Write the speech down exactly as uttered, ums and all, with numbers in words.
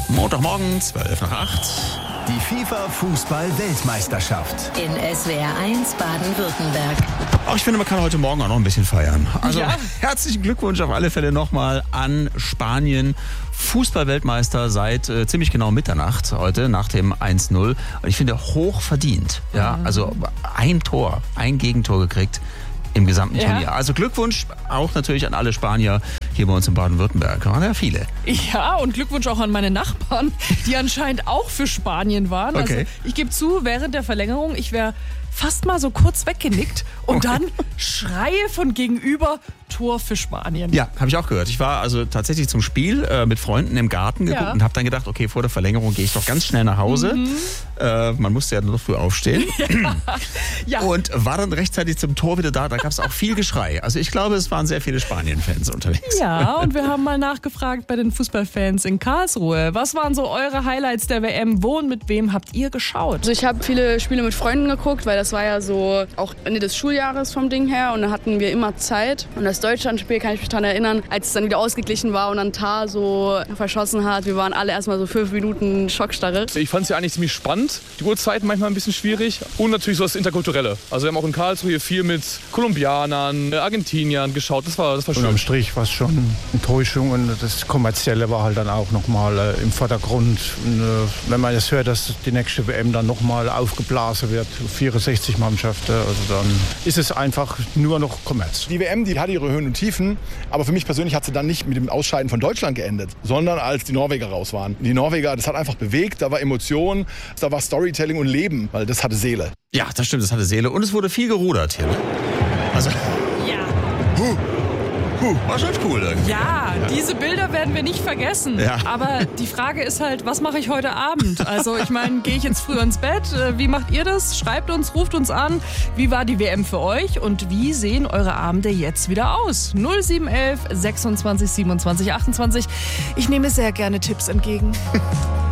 Montagmorgen, zwölf nach acht. Die FIFA-Fußball-Weltmeisterschaft. In S W R eins Baden-Württemberg. Auch ich finde, man kann heute Morgen auch noch ein bisschen feiern. Also Ja. herzlichen Glückwunsch auf alle Fälle nochmal an Spanien. Fußball-Weltmeister seit äh, ziemlich genau Mitternacht heute nach dem eins null. Und ich finde, hoch verdient. Ja, also ein Tor, ein Gegentor gekriegt im gesamten Ja. Turnier. Also Glückwunsch auch natürlich an alle Spanier hier bei uns in Baden-Württemberg. Waren ja viele. Ja, und Glückwunsch auch an meine Nachbarn, die anscheinend auch für Spanien waren. Okay. Also ich gebe zu, während der Verlängerung, ich wäre fast mal so kurz weggenickt und dann Schreie von gegenüber, Tor für Spanien. Ja, habe ich auch gehört. Ich war also tatsächlich zum Spiel äh, mit Freunden im Garten geguckt Ja. und habe dann gedacht, okay, vor der Verlängerung gehe ich doch ganz schnell nach Hause. Mhm. Äh, man musste ja nur früh aufstehen. Ja. Und war dann rechtzeitig zum Tor wieder da. Da gab es auch viel Geschrei. Also ich glaube, es waren sehr viele Spanien-Fans unterwegs. Ja, und wir haben mal nachgefragt bei den Fußballfans in Karlsruhe. Was waren so eure Highlights der W M? Wo und mit wem habt ihr geschaut? Also ich habe viele Spiele mit Freunden geguckt, weil das war ja so auch Ende des Schuljahres vom Ding her und da hatten wir immer Zeit. Und das Deutschlandspiel kann ich mich daran erinnern, als es dann wieder ausgeglichen war und dann Tar so verschossen hat. Wir waren alle erstmal so fünf Minuten Schockstarre. Ich fand es ja eigentlich ziemlich spannend. Die Uhrzeiten manchmal ein bisschen schwierig. Und natürlich so das Interkulturelle. Also wir haben auch in Karlsruhe hier viel mit Kolumbianern, Argentiniern geschaut. Das war, das war schön. Unterm Strich war es schon Enttäuschung und das Kommerzielle war halt dann auch nochmal äh, im Vordergrund. Und, äh, wenn man jetzt hört, dass die nächste W M dann nochmal aufgeblasen wird, vierundsechzig Mannschaften, also dann ist es einfach nur noch Kommerz. Die W M, die hatte ihre Höhen und Tiefen, aber für mich persönlich hat sie dann nicht mit dem Ausscheiden von Deutschland geendet, sondern als die Norweger raus waren. Die Norweger, das hat einfach bewegt, da war Emotion, da war Storytelling und Leben, weil das hatte Seele. Ja, das stimmt, das hatte Seele. Und es wurde viel gerudert hier. Ne? Also, Ja. huh, huh, war schon cool irgendwie. Ja, diese Bilder werden wir nicht vergessen. Ja. Aber die Frage ist halt, was mache ich heute Abend? Also ich meine, gehe ich jetzt früh ins Bett? Äh, Wie macht ihr das? Schreibt uns, ruft uns an. Wie war die W M für euch? Und wie sehen eure Abende jetzt wieder aus? null sieben eins eins sechsundzwanzig siebenundzwanzig achtundzwanzig. Ich nehme sehr gerne Tipps entgegen.